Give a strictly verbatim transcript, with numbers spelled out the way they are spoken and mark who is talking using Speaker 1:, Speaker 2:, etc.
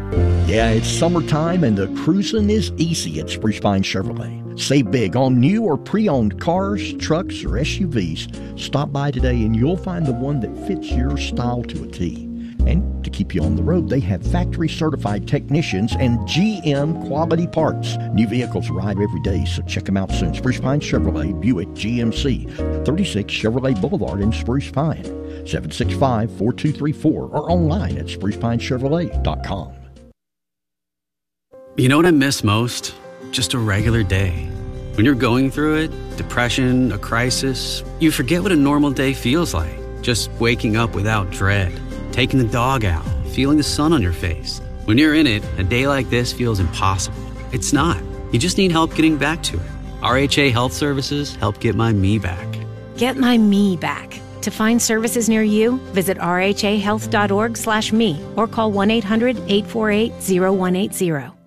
Speaker 1: Yeah, it's summertime and the cruising is easy at Spruce Pine Chevrolet. Save big on new or pre-owned cars, trucks, or S U Vs. Stop by today and you'll find the one that fits your style to a T. And to keep you on the road, they have factory-certified technicians and G M quality parts. New vehicles arrive every day, so check them out soon. Spruce Pine Chevrolet, Buick G M C, thirty-six Chevrolet Boulevard in Spruce Pine, seven six five, four two three four, or online at spruce pine chevrolet dot com.
Speaker 2: You know what I miss most? Just a regular day. When you're going through it, depression, a crisis, you forget what a normal day feels like. Just waking up without dread, taking the dog out, feeling the sun on your face. When you're in it, a day like this feels impossible. It's not. You just need help getting back to it. R H A Health Services help get my me back.
Speaker 3: Get my me back. To find services near you, visit r h a health dot org slash me or call one eight hundred, eight four eight, zero one eight zero.